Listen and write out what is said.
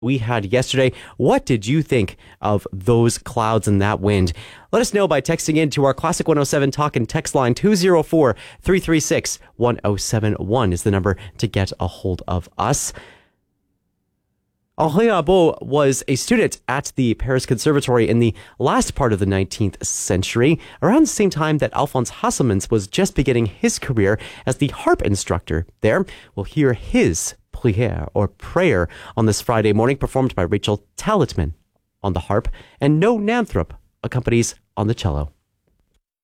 we had yesterday. What did you think of those clouds and that wind? Let us know by texting in to our Classic 107 Talk and text line. 204-336-1071 is the number to get a hold of us. Henri Rimbaud was a student at the Paris Conservatory in the last part of the 19th century, around the same time that Alphonse Hasselmans was just beginning his career as the harp instructor there. We'll hear his prière or prayer on this Friday morning, performed by Rachel Talitman on the harp, and No Nanthrop accompanies on the cello.